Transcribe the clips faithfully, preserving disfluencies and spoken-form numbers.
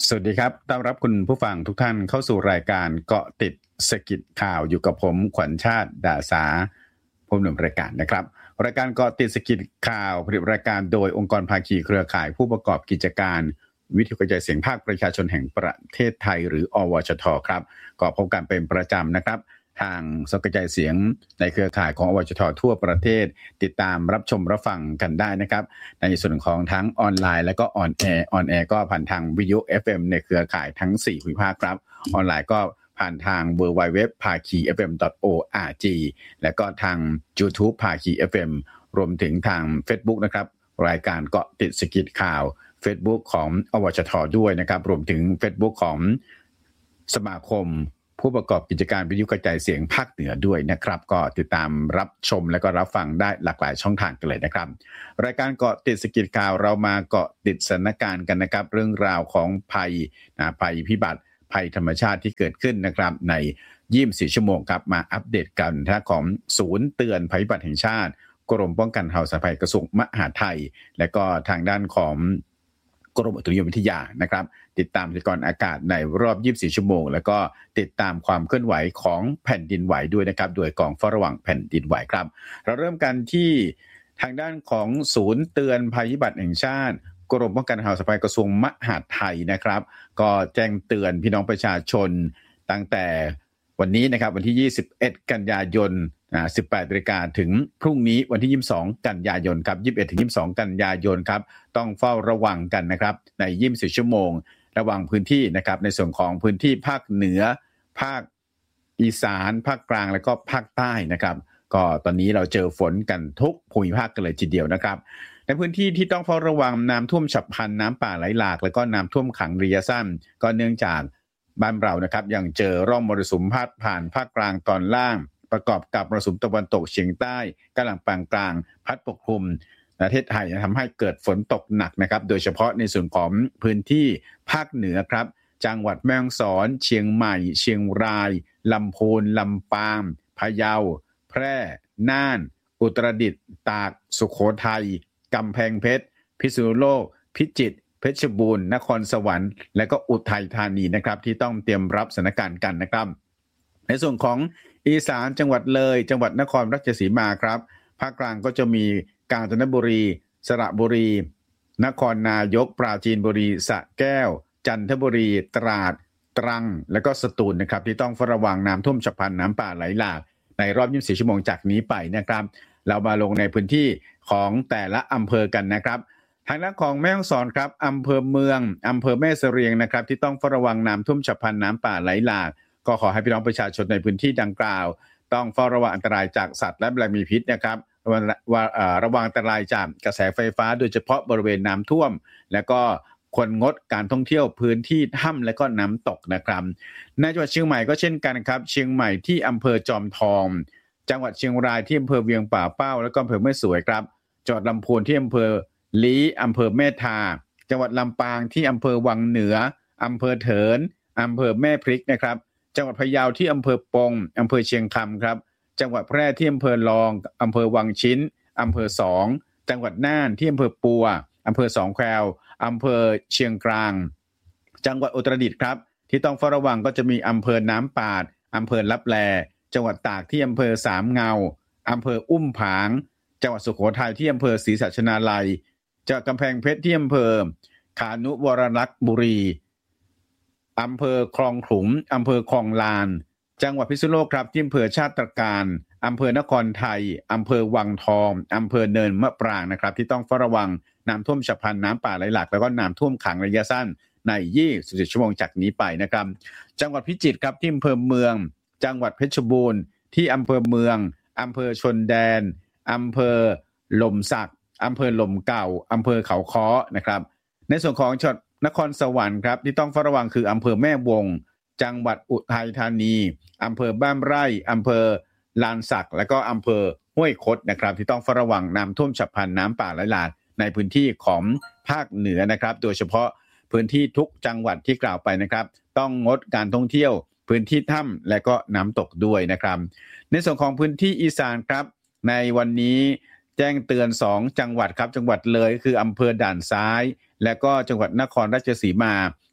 สวัสดีครับต้อนรับคุณผู้ฟังทุกท่านเข้าสู่รายการเกาะติดสะกิดข่าวอยู่กับผมขวัญชาติดาสาผู้ดำเนินรายการนะครับรายการเกาะติดสะกิดข่าวผลิตรายการโดยองค์กรภาคีเครือข่ายผู้ประกอบกิจการวิทยุกระจายเสียงภาคประชาชนแห่งประเทศไทยหรืออวชทครับก็พบกันเป็นประจำนะครับทางสกระจายเสียงในเครือข่ายของอวชททั่วประเทศติดตามรับชมรับฟังกันได้นะครับในส่วนของทั้งออนไลน์และก็ออนแอร์ออนแอร์ก็ผ่านทางวิทยุ เอฟ เอ็ม ในเครือข่ายทั้งสี่ภูมิภาคครับออนไลน์ก็ผ่านทาง ดับเบิลยู ดับเบิลยู ดับเบิลยู ดอท ภาคี เอฟ เอ็ม ดอท โอ อาร์ จี และก็ทาง YouTube ภาคี เอฟ เอ็ม รวมถึงทาง Facebook นะครับรายการเกาะติดสะกิดข่าว Facebook ของอวชทด้วยนะครับรวมถึง Facebook ของสมาคมผู้ประกอบกิจการวิทยุกระจายเสียงภาคเหนือด้วยนะครับก็ติดตามรับชมและก็รับฟังได้หลากหลายช่องทางกันเลยนะครับรายการเกาะติดสะกิดข่าวเรามาเกาะติดสถานการณ์กันนะครับเรื่องราวของภัยนะภัยพิบัติภัยธรรมชาติที่เกิดขึ้นนะครับในยี่สิบสี่ชั่วโมงครับมาอัปเดตกันทั้งของศูนย์เตือนภัยพิบัติแห่งชาติกรมป้องกันข่าวสารภัยกระทรวงมหาดไทยและก็ทางด้านของกรมอุตุนิยมวิทยานะครับติดตามพยากรณ์อากาศในรอบยี่สิบสี่ชั่วโมงแล้วก็ติดตามความเคลื่อนไหวของแผ่นดินไหวด้วยนะครับโดยกองเฝ้าระวังแผ่นดินไหวครับเราเริ่มกันที่ทางด้านของศูนย์เตือนภัยพิบัติแห่งชาติกรมป้องกันข่าวสารภัยกระทรวงมหาดไทยนะครับก็แจ้งเตือนพี่น้องประชาชนตั้งแต่วันนี้นะครับวันที่ยี่สิบเอ็ดกันยายนอ่า สิบแปดนาฬิกา นถึงพรุ่งนี้วันที่ยี่สิบสองกันยายนครับยี่สิบเอ็ดถึงยี่สิบสองกันยายนครับต้องเฝ้าระวังกันนะครับในยี่สิบสี่ชั่วโมงระวังพื้นที่นะครับในส่วนของพื้นที่ภาคเหนือภาคอีสานภาคกลางและก็ภาคใต้นะครับก็ตอนนี้เราเจอฝนกันทุกภูมิภาคกันเลยทีเดียวนะครับในพื้นที่ที่ต้องเฝ้าระวังน้ำท่วมฉับพลันน้ำป่าไหลหลากและก็น้ำท่วมขังระยะสั้นก็เนื่องจากบ้านเรานะครับยังเจอร่องมรสุมพาดผ่านภาคกลางตอนล่างประกอบกับมรสุมตะวันตกเฉียงใต้กำลังปานกลางพัดปกคลุมประเทศไทยทำให้เกิดฝนตกหนักนะครับโดยเฉพาะในส่วนของพื้นที่ภาคเหนือครับจังหวัดแม่ฮ่องสอนเชียงใหม่เชียงรายลำพูนลำปางพะเยาแพร่น่านอุตรดิตถ์ตากสุโขทัยกำแพงเพชรพิษณุโลกพิจิตรเพชรบูรณ์นครสวรรค์และก็อุทัยธานีนะครับที่ต้องเตรียมรับสถานการณ์กันนะครับในส่วนของอีสานจังหวัดเลยจังหวัดนครราชสีมาครับภาคกลางก็จะมีกาญจนบุรีสระบุรีนครนายกปราจีนบุรีสระแก้วจันทบุรีตราดตรังและก็สตูลนะครับที่ต้องเฝ้าระวังน้ำท่วมฉับพลันน้ำป่าไหลหลากในรอบยี่สิบสี่ชั่วโมงจากนี้ไปนะครับเรามาลงในพื้นที่ของแต่ละอำเภอกันนะครับทางด้านของแม่ฮ่องสอนครับอำเภอเมืองอำเภอแม่เสรียงนะครับที่ต้องเฝ้าระวังน้ำท่วมฉับพลันน้ำป่าไหลหลากก็ขอให้พี่น้องประชาชนในพื้นที่ดังกล่าวต้องเฝ้าระวังอันตรายจากสัตว์และแมลงมีพิษนะครับระวังอันตรายจากกระแสไฟฟ้าโดยเฉพาะบริเวณน้ำท่วมและก็ควรงดการท่องเที่ยวพื้นที่ถ้ำและก็น้ำตกนะครับในจังหวัดเชียงใหม่ก็เช่นกันครับเชียงใหม่ที่อำเภอจอมทองจังหวัดเชียงรายที่อำเภอเวียงป่าเป้าและก็อำเภอแม่สวยครับจังหวัดลำพูนที่อำเภอลี้อำเภอแม่ทาจังหวัดลำปางที่อำเภอวังเหนืออำเภอเถินอำเภอแม่พริกนะครับจังหวัดพะเยาที่อำเภอปงอำเภอเชียงคำครับจังหวัดแพร่ที่อำเภอรองอำเภอวังชิ้นอำเภอสองจังหวัดน่านที่อำเภอปัวอำเภอสองแควอำเภอเชียงกลางจังหวัดอุตรดิตถ์ครับที่ต้องเฝ้าระวังก็จะมีอำเภอน้ำปาดอำเภอลับแลจังหวัดตากที่อำเภอสามเงาอำเภออุ้มผางจังหวัดสุโขทัยที่อำเภอศรีสัชนาลัยจังหวัดกำแพงเพชรที่อำเภอขานุวรรลักษณ์บุรีอำเภอคลองขลุงอำเภอคลองลานจังหวัดพิษณุโลกครับที่อำเภอชาติตรการอำเภอนครไทยอำเภอวังทองอำเภอเนินมะปรางนะครับที่ต้องเฝ้าระวังน้ำท่วมฉับพลันน้ำป่าไหลหลากแล้วก็น้ำท่วมขังระยะสั้นในยี่สิบสี่ชั่วโมงจากนี้ไปนะครับจังหวัดพิจิตรครับที่อำเภอเมืองจังหวัดเพชรบูรณ์ที่อำเภอเมืองอำเภอชนแดนอำเภอหล่มสักอำเภอหล่มเก่าอำเภอเขาค้อนะครับในส่วนของจังหวัดนครสวรรค์ครับที่ต้องเฝ้าระวังคืออำเภอแม่วงจังหวัดอุทัยธานีอำเภอบ้านไร่อำเภอลานสักและก็อำเภอห้วยคดนะครับที่ต้องเฝ้าระวังน้ำท่วมฉับพลันน้ำป่าไหลหลากในพื้นที่ของภาคเหนือนะครับโดยเฉพาะพื้นที่ทุกจังหวัดที่กล่าวไปนะครับต้องงดการท่องเที่ยวพื้นที่ถ้ำและก็น้ำตกด้วยนะครับในส่วนของพื้นที่อีสานครับในวันนี้แจ้งเตือนสองจังหวัดครับจังหวัดเลยคืออำเภอด่านซ้ายและก็จังหวัดนครราชสีมา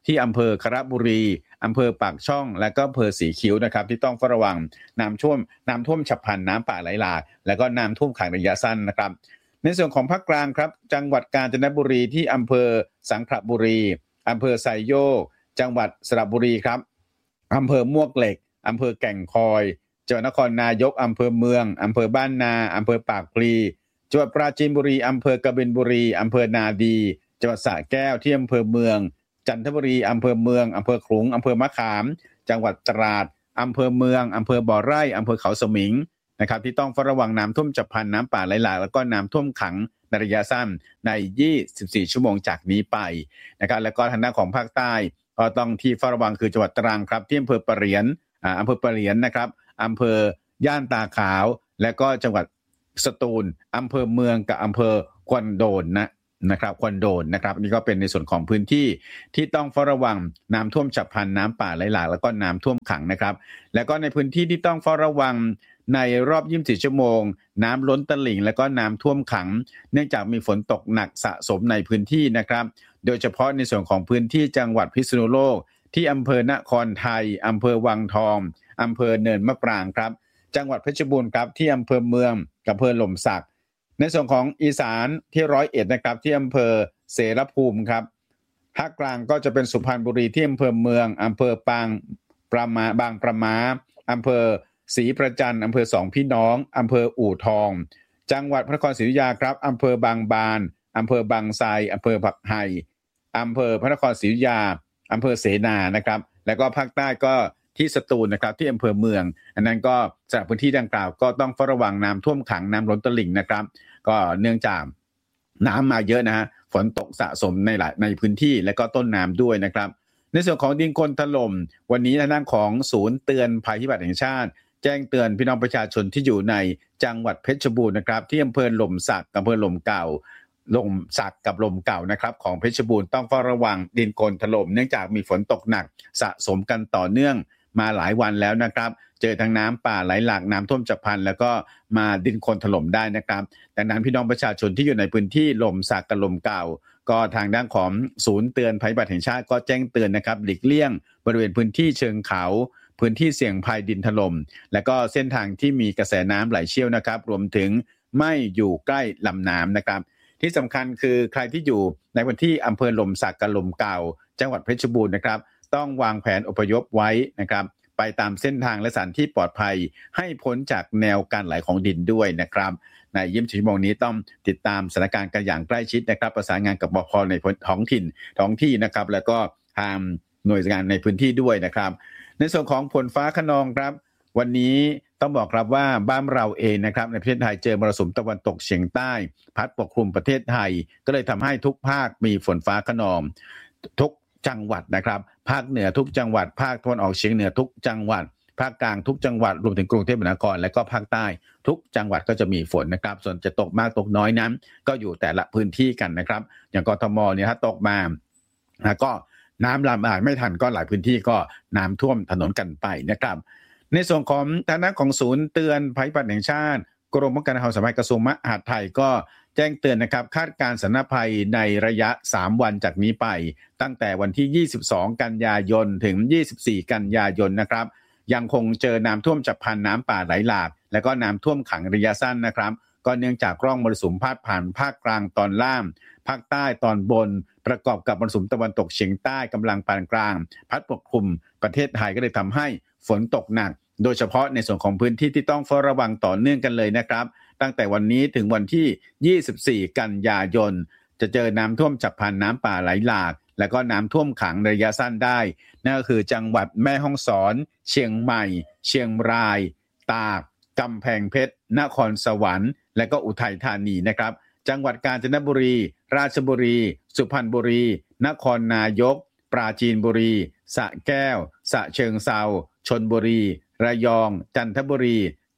ที่อำเภอคระบุรีอำเภอปากช่องและก็อำเภอสีคิ้วนะครับที่ต้องเฝ้าระวังน้ำท่วมน้ำท่วมฉับพลันน้ำป่าไหลหลากและก็น้ำท่วมขังระยะสั้นนะครับในส่วนของภาคกลางครับจังหวัดกาญจนบุรีที่อำเภอสังขละบุรีอำเภอไซโยกจังหวัดสระบุรีครับอำเภอมวกเหล็กอำเภอแก่งคอยจังหวัดนครนายกอำเภอเมืองอำเภอบ้านนาอำเภอปากพลีจังหวัดปราจีนบุรีอำเภอกบินบุรีอำเภอนาดีจังหวัดสระแก้วที่อำเภอเมืองจันทบุรีอำเภอเมืองอำเภอขลุงอำเภอมะขามจังหวัดตราดอำเภอเมืองอำเภอบ่อไร่อำเภอเขาสมิงนะครับที่ต้องเฝ้าระวังน้ำท่วมฉับพลันน้ำป่าไหลหลากแล้วก็น้ำท่วมขังในระยะสั้นในยี่สิบสี่ชั่วโมงจากนี้ไปนะครับแล้วก็ทางด้านของภาคใต้ก็ต้องที่เฝ้าระวังคือจังหวัดตรังครับที่อำเภอปะเหรียญอ่าอำเภอปะเหรียญนะครับอำเภอย่านตาขาวและก็จังหวัดสตูลอำเภอเมืองกับอำเภอควนโดนนะนะครับควนโดนนะครับนี่ก็เป็นในส่วนของพื้นที่ที่ต้องเฝ้าระวังน้ำท่วมฉับพลันน้ำป่าไหลหลากแล้วก็น้ำท่วมขังนะครับแล้วก็ในพื้นที่ที่ต้องเฝ้าระวังในรอบยี่สิบสี่ชั่วโมงน้ำล้นตลิ่งแล้วก็น้ำท่วมขังเนื่องจากมีฝนตกหนักสะสมในพื้นที่นะครับโดยเฉพาะในส่วนของพื้นที่จังหวัดพิษณุโลกที่อำเภอนครไทยอำเภอวังทองอำเภอเนินมะปรางครับจังหวัดเพชรบูรณ์ครับที่อำเภอเมืองกับอำเภอหล่มสักในส่วนของอีสานที่ร้อยเอ็ดนะครับที่อำเภอเสรภูมิครับภาคกลางก็จะเป็นสุพรรณบุรีที่อำเภอเมืองอำเภอปางประมาบางประมาอำเภอศรีประจันอำเภอสองพี่น้องอำเภออู่ทองจังหวัดพระนครศรีอยุธยาครับอำเภอบางบานอำเภอบางไทรอำเภอผักไห่อำเภอพระนครศรีอยุธยาอำเภอเสนานะครับแล้วก็ภาคใต้ก็ที่สตูลนะครับที่อำเภอเมืองอันนั้นก็สำหรับพื้นที่ดังกล่าวก็ต้องเฝ้าระวังน้ำท่วมขังน้ำล้นตลิ่งนะครับก็เนื่องจากน้ำมาเยอะนะฮะฝนตกสะสมในหลายในพื้นที่และก็ต้นน้ำด้วยนะครับในส่วนของดินโคลนถล่มวันนี้ทางด้านของศูนย์เตือนภัยพิบัติแห่งชาติแจ้งเตือนพี่น้องประชาชนที่อยู่ในจังหวัดเพชรบูรณ์นะครับที่อำเภอหล่มสักอำเภอหล่มเก่าลมสักกับลมเก่านะครับของเพชรบูรณ์ต้องเฝ้าระวังดินโคลนถล่มเนื่องจากมีฝนตกหนักสะสมกันต่อเนื่องมาหลายวันแล้วนะครับเจอทั้งน้ำป่าไหลหลากน้ำท่วมฉับพลันแล้วก็มาดินโคลนถล่มได้นะครับดังนั้นพี่น้องประชาชนที่อยู่ในพื้นที่ลมสักกับลมเก่าก็ทางด้านของศูนย์เตือนภัยพิบัติแห่งชาติก็แจ้งเตือนนะครับหลีกเลี่ยงบริเวณพื้นที่เชิงเขาพื้นที่เสี่ยงภัยดินถล่มและก็เส้นทางที่มีกระแสน้ำไหลเชี่ยวนะครับรวมถึงไม่อยู่ใกล้ลำน้ำนะครับที่สำคัญคือใครที่อยู่ในพื้นที่อำเภอลมสักกับลมเก่าจังหวัดเพชรบูรณ์นะครับต้องวางแผนอพยพไว้นะครับไปตามเส้นทางและสถานที่ปลอดภัยให้พ้นจากแนวการไหลของดินด้วยนะครับในยี่สิบสี่ชั่วโมงนี้ต้องติดตามสถานการณ์กันอย่างใกล้ชิดนะครับประสานงานกับบพ.ในท้องถิ่นท้องที่นะครับแล้วก็ทางหน่วยงานในพื้นที่ด้วยนะครับในส่วนของฝนฟ้าคะนองครับวันนี้ต้องบอกครับว่าบ้านเราเองนะครับในประเทศไทยเจอมรสุมตะวันตกเฉียงใต้พัดปกคลุมประเทศไทยก็เลยทำให้ทุกภาคมีฝนฟ้าคะนองทุกจังหวัดนะครับภาคเหนือทุกจังหวัดภาคตะวันออกเฉียงเหนือทุกจังหวัดภาคกลางทุกจังหวัดรวมถึงกรุงเทพมหานครและก็ภาคใต้ทุกจังหวัดก็จะมีฝนนะครับส่วนจะตกมากตกน้อยนั้นก็อยู่แต่ละพื้นที่กันนะครับอย่างกทมเนี่ยถ้าตกมาก็น้ำลำบากไม่ทันก็หลายพื้นที่ก็น้ำท่วมถนนกันไปนะครับในส่วนของทางด้านของศูนย์เตือนภัยพิบัติแห่งชาติกรมป้องกันและบรรเทาสาธารณภัยกระทรวงมหาดไทยก็แจ้งเตือนนะครับคาดการณ์สาธารณภัยในระยะสามวันจากนี้ไปตั้งแต่วันที่ยี่สิบสองกันยายนถึงยี่สิบสี่กันยายนนะครับยังคงเจอน้ำท่วมฉับพลันน้ำป่าไหลหลากและก็น้ำท่วมขังระยะสั้นนะครับก็เนื่องจากร่องมรสุมพาดผ่านภาคกลางตอนล่างภาคใต้ตอนบนประกอบกับมรสุมตะวันตกเฉียงใต้กำลังปานกลางพัดปกคลุมประเทศไทยก็เลยทำให้ฝนตกหนักโดยเฉพาะในส่วนของพื้นที่ที่ต้องเฝ้าระวังต่อเนื่องกันเลยนะครับตั้งแต่วันนี้ถึงวันที่ยี่สิบสี่กันยายนจะเจอน้ำท่วมฉับพลันน้ำป่าไหลหลากและก็น้ำท่วมขังระยะสั้นได้นั่นก็คือจังหวัดแม่ฮ่องสอนเชียงใหม่เชียงรายตากกำแพงเพชรนครสวรรค์และก็อุทัยธานีนะครับจังหวัดกาญจนบุรีราชบุรีสุพรรณบุรีนครนายกปราจีนบุรีสระแก้วฉะเชิงเทราชลบุรีระยองจันทบุรี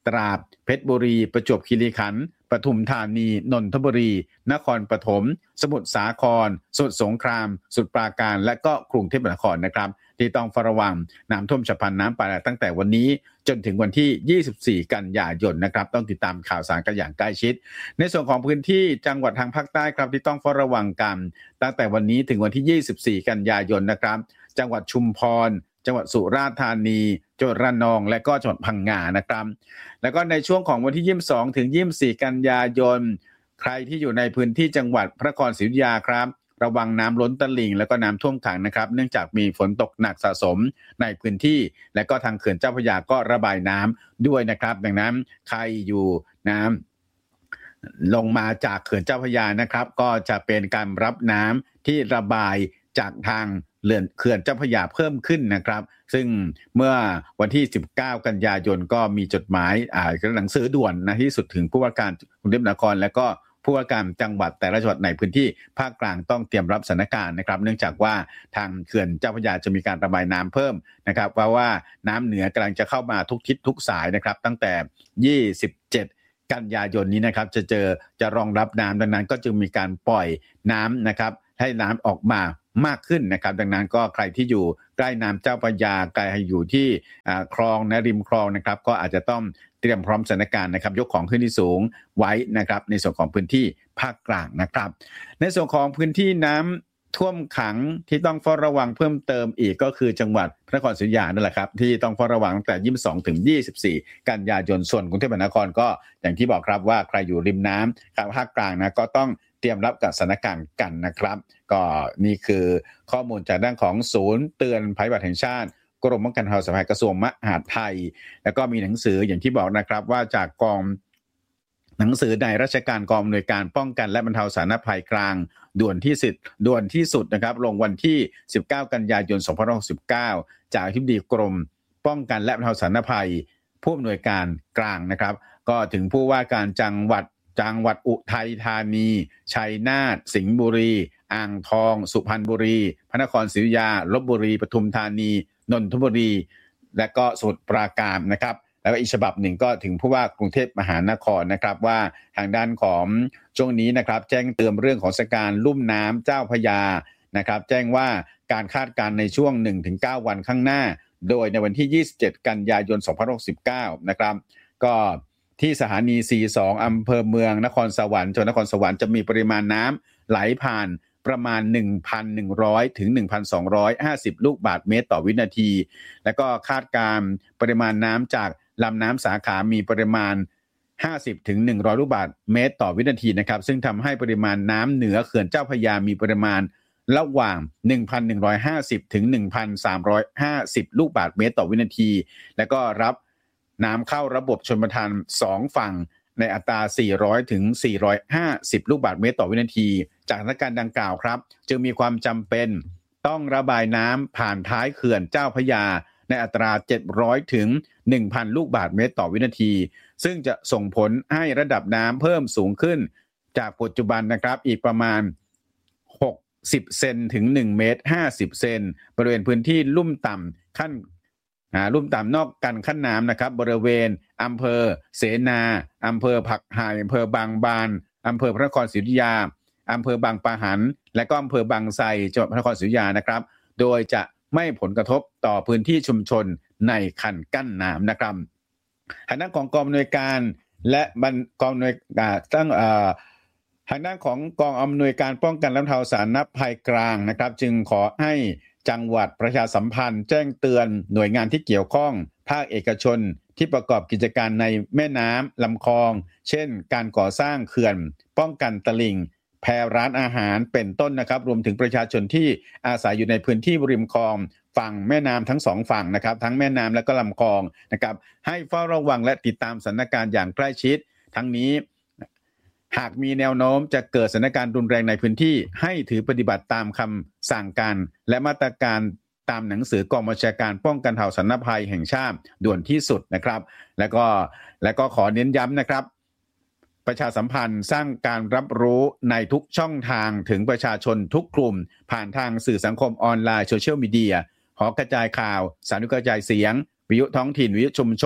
ตราดเพชรบุรีประจวบคีรีขันธ์ปทุมธานีนนทบุรีนครปฐมสมุทรสาครสมุทรสงครามสมุทรปราการและก็กรุงเทพมหานครนะครับที่ต้องเฝ้าระวังน้ำท่วมฉับพลันน้ำป่าตั้งแต่วันนี้จนถึงวันที่ยี่สิบสี่กันยายนนะครับต้องติดตามข่าวสารกันอย่างใกล้ชิดในส่วนของพื้นที่จังหวัดทางภาคใต้ครับที่ต้องเฝ้าระวังกันตั้งแต่วันนี้ถึงวันที่ยี่สิบสี่กันยายนนะครับจังหวัดชุมพรจังหวัดสุราษฎร์ธานีจังหวัดระนองและก็จังหวัดพังงานะครับแล้วก็ในช่วงของวันที่ยี่สิบสองถึงยี่สิบสี่กันยายนใครที่อยู่ในพื้นที่จังหวัดพระนครศรีอยุธยาครับระวังน้ำล้นตลิ่งแล้วก็น้ำท่วมขังนะครับเนื่องจากมีฝนตกหนักสะสมในพื้นที่และก็ทางเขื่อนเจ้าพระยาก็ระบายน้ำด้วยนะครับดังนั้นใครอยู่น้ำลงมาจากเขื่อนเจ้าพระยานะครับก็จะเป็นการรับน้ำที่ระบายจากทางเขื่อนเจ้าพระยาเพิ่มขึ้นนะครับซึ่งเมื่อวันที่สิบเก้ากันยายนก็มีจดหมายอ่าหนังสือด่วนนะที่สุดถึงผู้ว่าการกรุงเทพมหานครและก็ผู้ว่าการจังหวัดแต่ละจังหวัดในพื้นที่ภาคกลางต้องเตรียมรับสถานการณ์นะครับเนื่องจากว่าทางเขื่อนเจ้าพระยาจะมีการระบายน้ำเพิ่มนะครับเพราะว่าน้ำเหนือกำลังจะเข้ามาทุกทิศทุกสายนะครับตั้งแต่ยี่สิบเจ็ดกันยายนนี้นะครับจะเจอจะรองรับน้ำดังนั้นก็จึงมีการปล่อยน้ำนะครับให้น้ำออกมามากขึ้นนะครับดังนั้นก็ใครที่อยู่ใกล้น้ำเจ้าพระยาใกล้อยู่ที่คลองนะริมคลองนะครับก็อาจจะต้องเตรียมพร้อมสถานการณ์นะครับยกของขึ้นที่สูงไว้นะครับในส่วนของพื้นที่ภาคกลางนะครับในส่วนของพื้นที่น้ำท่วมขังที่ต้องเฝ้าระวังเพิ่มเติมอีกก็คือจังหวัดพระนครศรีอยุธยานั่นแหละครับที่ต้องเฝ้าระวังตั้งแต่ยี่สิบสองถึงยี่สิบสี่กันยายนส่วนกรุงเทพมหานครก็อย่างที่บอกครับว่าใครอยู่ริมน้ำภาคกลางนะก็ต้องเตรียมรับกับสถานการณ์กันนะครับก็นี่คือข้อมูลจากด้านของศูนย์เตือนภัยพิบัติแห่งชาติกรมป้องกันภัยสาธารณภัยกระทรวงมหาดไทยแล้วก็มีหนังสืออย่างที่บอกนะครับว่าจากกองหนังสือในราชการกองอำนวยการป้องกันและบรรเทาสาธารณภัยกลางด่วนที่สุดด่วนที่สุดนะครับลงวันที่สิบเก้ากันยายนสองพันห้าร้อยหกสิบเก้าจากอธิบดีกรมป้องกันและบรรเทาสาธารณภัยผู้อำนวยการกลางนะครับก็ถึงผู้ว่าการจังหวัดจังหวัดอุทัยธานีชัยนาทสิงห์บุรีอ่างทองสุพรรณบุรีพระนครศรีอยุธยาลพบุรีปทุมธานีนนทบุรีและก็สมุทรปราการนะครับแล้วก็อีกฉบับหนึ่งก็ถึงผู้ว่ากรุงเทพมหานครนะครับว่าทางด้านของช่วงนี้นะครับแจ้งเตือนเรื่องของสถานการณ์ลุ่มน้ำเจ้าพระยานะครับแจ้งว่าการคาดการณ์ในช่วง หนึ่งถึงเก้า วันข้างหน้าโดยในวันที่ยี่สิบเจ็ดกันยายนสองพันห้าร้อยหกสิบเก้านะครับก็ที่สถานีสี่สิบสองอำเภอเมืองนครสวรรค์จังหวัดนครสวรรค์จะมีปริมาณน้ำไหลผ่านประมาณ หนึ่งพันหนึ่งร้อย ถึง หนึ่งพันสองร้อยห้าสิบ ลูกบาศก์เมตรต่อวินาทีแล้วก็คาดการณ์ปริมาณน้ำจากลำน้ำสาขามีปริมาณห้าสิบถึงหนึ่งร้อย ลูกบาศก์เมตรต่อวินาทีนะครับซึ่งทำให้ปริมาณน้ำเหนือเขื่อนเจ้าพระยามีปริมาณระหว่าง หนึ่งพันหนึ่งร้อยห้าสิบ ถึง หนึ่งพันสามร้อยห้าสิบ ลูกบาศก์เมตรต่อวินาทีแล้วก็รับน้ำเข้าระบบชลประทานสองฝั่งในอัตราสี่ร้อยถึงสี่ร้อยห้าสิบ ลูกบาศก์เมตรต่อวินาทีจากสถานการณ์ดังกล่าวครับจึงมีความจำเป็นต้องระบายน้ำผ่านท้ายเขื่อนเจ้าพระยาในอัตราเจ็ดร้อยถึง หนึ่งพัน ลูกบาศก์เมตรต่อวินาทีซึ่งจะส่งผลให้ระดับน้ำเพิ่มสูงขึ้นจากปัจจุบันนะครับอีกประมาณหกสิบเซนถึงหนึ่งเมตรห้าสิบเซนบริเวณพื้นที่ลุ่มต่ำขั้นลุ่มต่ำนอกกันขั้นน้ำนะครับบริเวณอำเภอเสนาอำเภอผักไห่อำเภอบางบานอำเภอพระนครศรีอยุธยาอำเภอบางปะหันและก็อำเภอบางไทรจังหวัดพระนครศรีอยุธยานะครับโดยจะไม่ผลกระทบต่อพื้นที่ชุมชนในคันกั้นน้ำนะครับทางด้านของกองอำนวยการและบรรกองอำนวยการตั้งทางด้านของกองอำนวยการป้องกันและบรรเทาสาธารณภัยกลางนะครับจึงขอให้จังหวัดประชาสัมพันธ์แจ้งเตือนหน่วยงานที่เกี่ยวข้องภาคเอกชนที่ประกอบกิจการในแม่น้ำลำคลองเช่นการก่อสร้างเขื่อนป้องกันตลิ่งแพร้านอาหารเป็นต้นนะครับรวมถึงประชาชนที่อาศัยอยู่ในพื้นที่ริมคลองฝั่งแม่น้ำทั้งสองฝั่งนะครับทั้งแม่น้ำและก็ลำคลองนะครับให้เฝ้าระวังและติดตามสถานการณ์อย่างใกล้ชิดทั้งนี้หากมีแนวโน้มจะเกิดสถานการณ์รุนแรงในพื้นที่ให้ถือปฏิบัติตามคำสั่งการและมาตรการตามหนังสือกองบัญชาการป้องกันเผ่าสาธารณภัยแห่งชาติด่วนที่สุดนะครับแล้วก็และก็ขอเน้นย้ำนะครับประชาสัมพันธ์สร้างการรับรู้ในทุกช่องทางถึงประชาชนทุกกลุ่มผ่านทางสื่อสังคมออนไลน์โซเชียลมีเดียหอกระจายข่าวสารกระจายเสียงวิทยุท้องถิ่นวิทยุชุมชน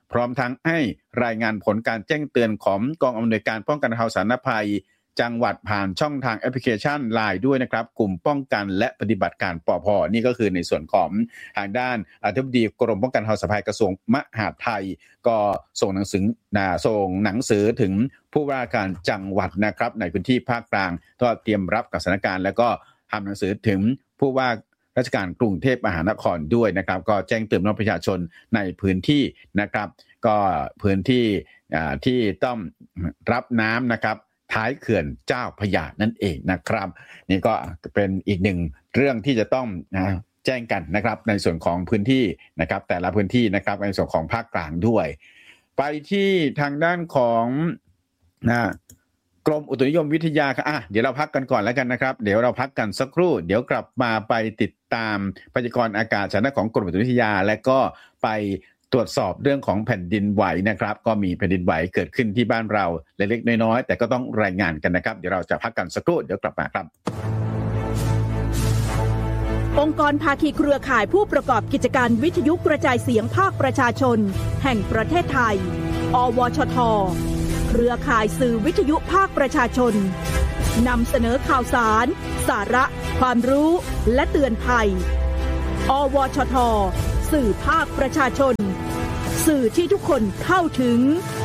พร้อมทั้งให้รายงานผลการแจ้งเตือนของกองอำนวยการป้องกันบรรเทาสาธารณภัยจังหวัดผ่านช่องทางแอปพลิเคชัน ไลน์ ด้วยนะครับกลุ่มป้องกันและปฏิบัติการปภ.นี่ก็คือในส่วนของทางด้านอธิบดีกรมป้องกันบรรเทาสาธารณภัยกระทรวงมหาดไทยก็ส่งหนังสือส่งหนังสือถึงผู้ว่าการจังหวัดนะครับในพื้นที่ภาคกลางก็เตรียมรับกับสถานการณ์แล้วก็ทำหนังสือถึงผู้ว่าราชการกรุงเทพมหานครด้วยนะครับก็แจ้งเตือนประชาชนในพื้นที่นะครับก็พื้นที่ที่ต้องรับน้ำนะครับท้ายเขื่อนเจ้าพระยานั่นเองนะครับนี่ก็เป็นอีกหนึ่งเรื่องที่จะต้องนะแจ้งกันนะครับในส่วนของพื้นที่นะครับแต่ละพื้นที่นะครับในส่วนของภาคกลางด้วยไปที่ทางด้านของนะกรมอุตุนิยมวิทยาครับอ่ะเดี๋ยวเราพักกันก่อนแล้วกันนะครับเดี๋ยวเราพักกันสักครู่เดี๋ยวกลับมาไปติดตามพยากรณ์อากาศจากด้านของกรมอุตุนิยมวิทยาและก็ไปตรวจสอบเรื่องของแผ่นดินไหวนะครับก็มีแผ่นดินไหวเกิดขึ้นที่บ้านเราเล็กๆน้อยๆแต่ก็ต้องรายงานกันนะครับเดี๋ยวเราจะพักกันสักครู่เดี๋ยวกลับมาครับองค์กรภาคีเครือข่ายผู้ประกอบกิจการวิทยุกระจายเสียงภาคประชาชนแห่งประเทศไทยอวชทเครือข่ายสื่อวิทยุภาคประชาชนนำเสนอข่าวสารสาระความรู้และเตือนภัยอวชทสื่อภาคประชาชนสื่อที่ทุกคนเข้าถึง